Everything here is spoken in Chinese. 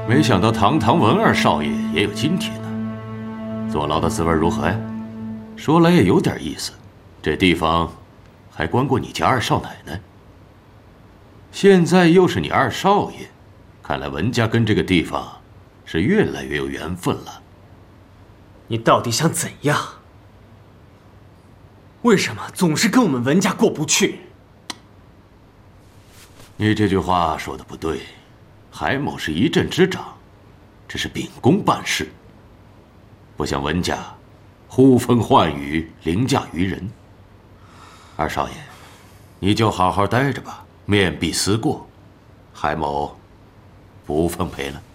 没想到堂堂文二少爷也有今天呢。坐牢的滋味如何呀？说来也有点意思，这地方还关过你家二少奶奶。现在又是你二少爷，看来文家跟这个地方是越来越有缘分了。 你到底想怎样？为什么总是跟我们文家过不去？ 你这句话说的不对。海某是一镇之长，只是秉公办事，不像文家呼风唤雨，凌驾于人。二少爷，你就好好待着吧，面壁思过，海某不奉陪了。